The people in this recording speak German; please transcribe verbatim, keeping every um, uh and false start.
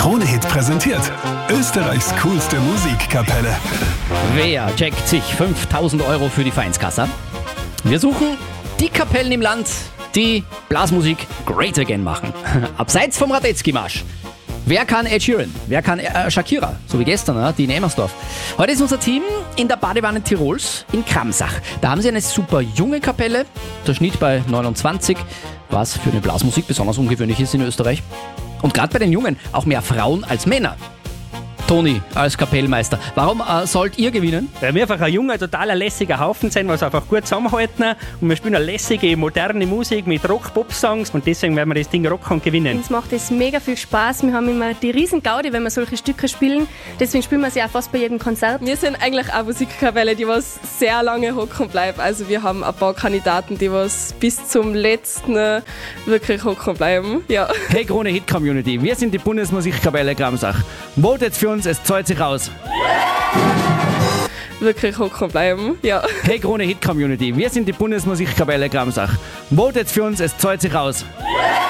Krone-Hit präsentiert Österreichs coolste Musikkapelle. Wer checkt sich fünftausend Euro für die Vereinskasse? Wir suchen die Kapellen im Land, die Blasmusik great again machen. Abseits vom Radetzky-Marsch. Wer kann Ed Sheeran? Wer kann äh, Shakira? So wie gestern, äh, die in Emmersdorf. Heute ist unser Team in der Badewanne Tirols in Kramsach. Da haben sie eine super junge Kapelle. Der Schnitt bei neunundzwanzig, was für eine Blasmusik besonders ungewöhnlich ist in Österreich. Und gerade bei den Jungen auch mehr Frauen als Männer. Toni als Kapellmeister, warum äh, sollt ihr gewinnen? Weil wir einfach ein junger, totaler lässiger Haufen sind, was einfach gut zusammenhalten. Und wir spielen eine lässige, moderne Musik mit Rock-Pop-Songs und deswegen werden wir das Ding rocken und gewinnen. Uns macht es mega viel Spaß. Wir haben immer die riesen Gaudi, wenn wir solche Stücke spielen. Deswegen spielen wir sie auch fast bei jedem Konzert. Wir sind eigentlich auch Musikkapelle, die was sehr lange hocken bleibt. Also wir haben ein paar Kandidaten, die was bis zum letzten wirklich hocken bleiben. Ja. Hey Krone Hit Community, wir sind die Bundesmusikkapelle Kramsach. Votet für uns, es zahlt sich aus. Wirklich hocken bleiben, ja. Hey Krone Hit Community, wir sind die Bundesmusikkapelle Kramsach. Votet für uns, es zahlt sich aus.